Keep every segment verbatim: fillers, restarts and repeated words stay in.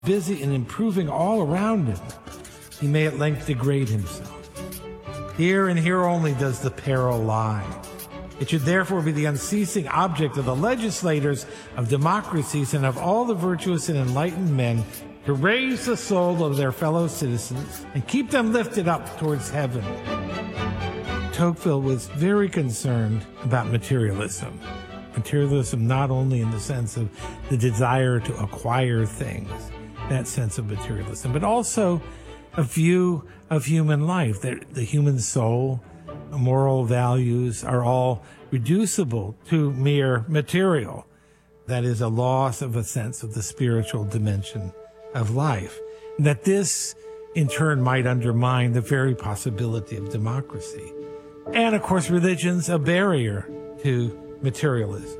busy in improving all around him, he may at length degrade himself. Here and here only does the peril lie. It should therefore be the unceasing object of the legislators of democracies and of all the virtuous and enlightened men to raise the soul of their fellow citizens and keep them lifted up towards heaven. Tocqueville was very concerned about materialism. Materialism not only in the sense of the desire to acquire things, that sense of materialism, but also a view of human life, that the human soul, moral values are all reducible to mere material. That is a loss of a sense of the spiritual dimension of life. And that this, in turn, might undermine the very possibility of democracy. And, of course, religion's a barrier to materialism.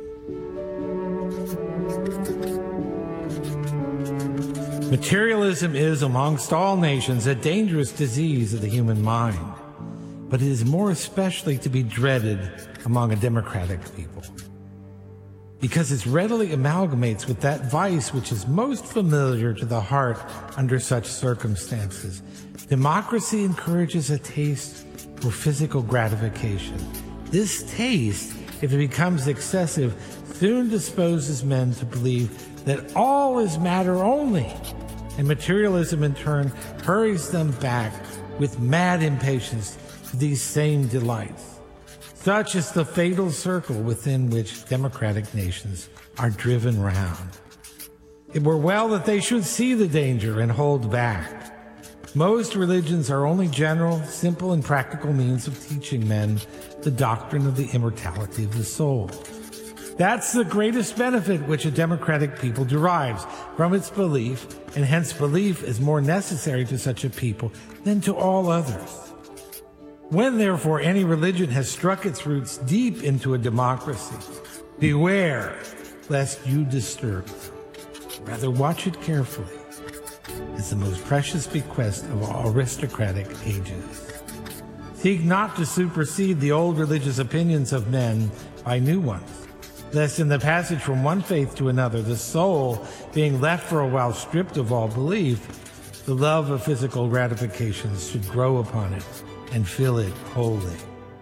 Materialism is, amongst all nations, a dangerous disease of the human mind, but it is more especially to be dreaded among a democratic people, because it readily amalgamates with that vice which is most familiar to the heart under such circumstances. Democracy encourages a taste for physical gratification. This taste, if it becomes excessive, soon disposes men to believe that all is matter only, and materialism in turn hurries them back with mad impatience to these same delights. Such is the fatal circle within which democratic nations are driven round. It were well that they should see the danger and hold back. Most religions are only general, simple, and practical means of teaching men the doctrine of the immortality of the soul. That's the greatest benefit which a democratic people derives from its belief, and hence belief is more necessary to such a people than to all others. When, therefore, any religion has struck its roots deep into a democracy, beware lest you disturb it. Rather, watch it carefully. It's the most precious bequest of all aristocratic ages. Seek not to supersede the old religious opinions of men by new ones, lest in the passage from one faith to another, the soul, being left for a while stripped of all belief, the love of physical gratifications should grow upon it and fill it wholly.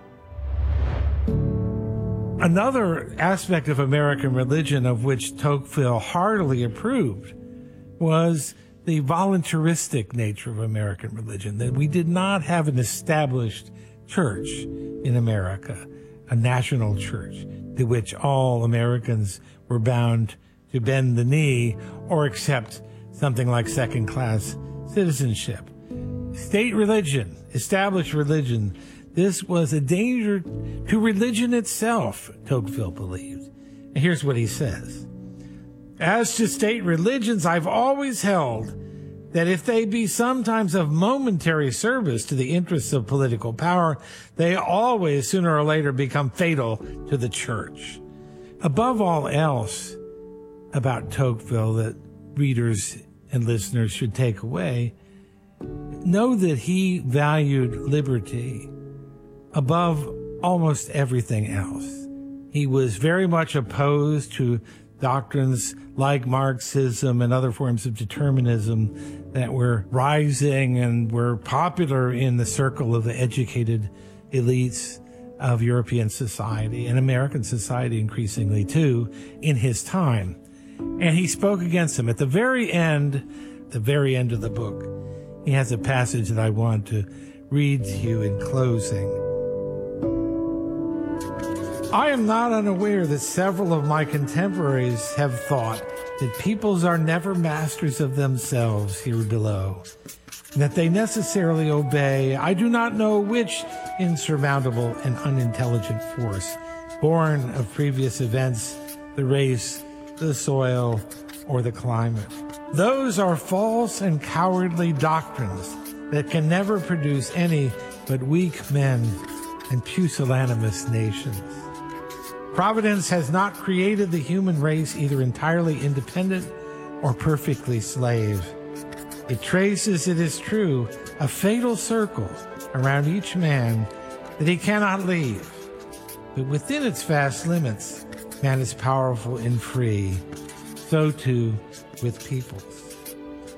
Another aspect of American religion of which Tocqueville heartily approved was the voluntaristic nature of American religion, that we did not have an established church in America, a national church to which all Americans were bound to bend the knee or accept something like second-class citizenship. State religion, established religion, this was a danger to religion itself, Tocqueville believed. And here's what he says. As to state religions, I've always held that if they be sometimes of momentary service to the interests of political power, they always, sooner or later, become fatal to the church. Above all else about Tocqueville that readers and listeners should take away, know that he valued liberty above almost everything else. He was very much opposed to doctrines like Marxism and other forms of determinism that were rising and were popular in the circle of the educated elites of European society and American society increasingly too in his time. And he spoke against them. At the very end, the very end of the book, he has a passage that I want to read to you in closing. I am not unaware that several of my contemporaries have thought that peoples are never masters of themselves here below, and that they necessarily obey I do not know which insurmountable and unintelligent force, born of previous events, the race, the soil, or the climate. Those are false and cowardly doctrines that can never produce any but weak men and pusillanimous nations. Providence has not created the human race either entirely independent or perfectly slave. It traces, it is true, a fatal circle around each man that he cannot leave. But within its vast limits, man is powerful and free. So too with peoples.